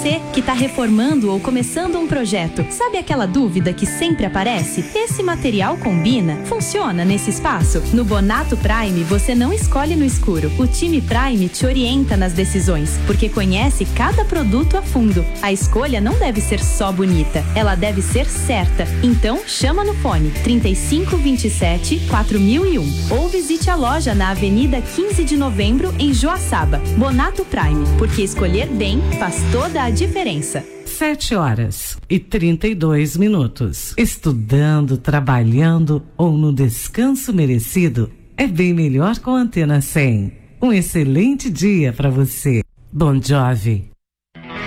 Você que está reformando ou começando um projeto, sabe aquela dúvida que sempre aparece? Esse material combina? Funciona nesse espaço? No Bonato Prime, você não escolhe no escuro. O time Prime te orienta nas decisões, porque conhece cada produto a fundo. A escolha não deve ser só bonita, ela deve ser certa. Então, chama no fone 3527 4001 ou visite a loja na Avenida 15 de Novembro, em Joaçaba. Bonato Prime, porque escolher bem faz toda a diferença. 7h32. Estudando, trabalhando ou no descanso merecido, é bem melhor com a Antena 100. Um excelente dia para você. Bon Jovi.